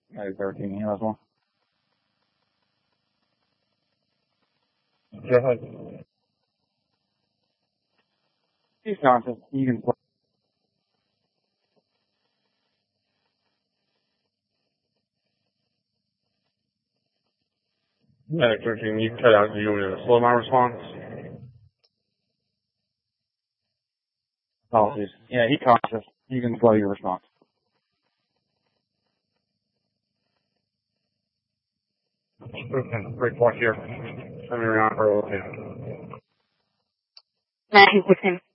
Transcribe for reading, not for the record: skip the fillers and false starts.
Maybe 13, he has one. Go ahead. He's conscious. You can play. Medic 13, you cut out. Do you want me to slow my response? Apologies. Yeah, he's conscious. You can slow your response. Great point here. Send me around for a little bit. He's with him.